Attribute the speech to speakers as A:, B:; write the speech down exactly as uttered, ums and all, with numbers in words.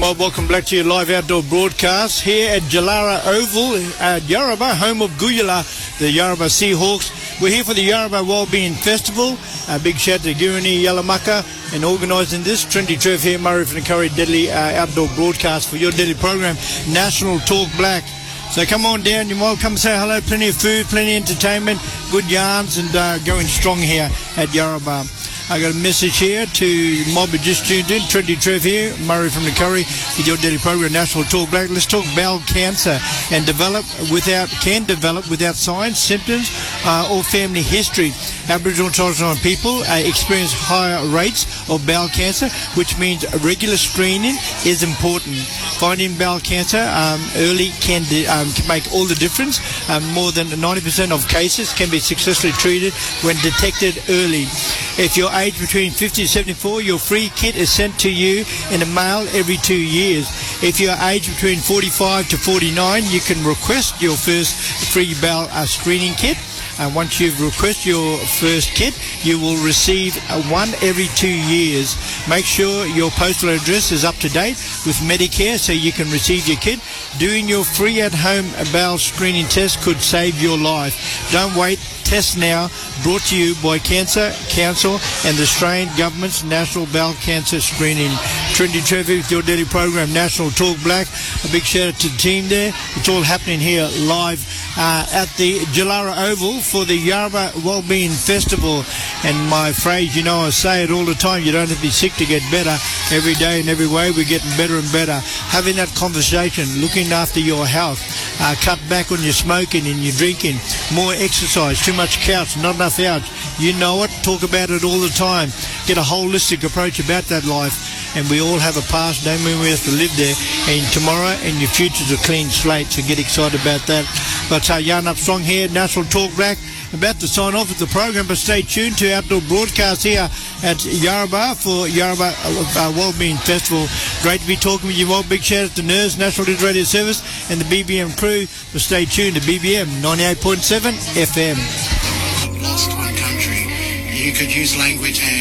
A: Well, welcome back to your live outdoor broadcast here at Jalara Oval at Yarrabah, home of Guyala, the Yarrabah Seahawks. We're here for the Yarrabah Wellbeing Festival. A big shout to Gurani Yalamaka and organising this. Trinity Trev here, Murray from the Curry Deadly uh, outdoor broadcast for your daily program, National Talk Black. So come on down, you're welcome, say hello, plenty of food, plenty of entertainment, good yarns, and uh, going strong here at Yarrabah. I got a message here to mob who just tuned in. Trinity Trev here, Murray from the Curry, with your daily program, National Talk Black. Let's talk bowel cancer and develop without can develop without signs, symptoms, uh, or family history. Aboriginal and Torres Strait people uh, experience higher rates of bowel cancer, which means regular screening is important. Finding bowel cancer um, early can, de- um, can make all the difference. Um, more than ninety percent of cases can be successfully treated when detected early. If you're aged between fifty to seventy-four, your free kit is sent to you in the mail every two years. If you're aged between forty-five to forty-nine, you can request your first free bowel uh, screening kit. And once you've requested your first kit, you will receive one every two years. Make sure your postal address is up to date with Medicare so you can receive your kit. Doing your free at-home bowel screening test could save your life. Don't wait. Test now. Brought to you by Cancer Council and the Australian Government's National Bowel Cancer Screening. Trinity Trevor with your daily program, National Talk Black. A big shout out to the team there. It's all happening here live uh, at the Jalara Oval for the Yarrabah Wellbeing Festival. And my phrase, you know, I say it all the time, you don't have to be sick to get better. Every day and every way we're getting better and better. Having that conversation, looking after your health, uh, cut back on your smoking and your drinking, more exercise, too much couch, not enough out. You know it, talk about it all the time. Get a holistic approach about that life. And we all have a past, don't mean we have to live there. And tomorrow and your future's a clean slate, so get excited about that. But uh, yarn up strong here, National Talk Black. About to sign off with the program, but stay tuned to outdoor broadcast here at Yarrabah for Yarrabah uh, Wellbeing Festival. Great to be talking with you all. Big shout out to N E R S, National News Radio Service, and the B B M crew. But stay tuned to B B M ninety-eight point seven F M.
B: Lost one country. You could use language and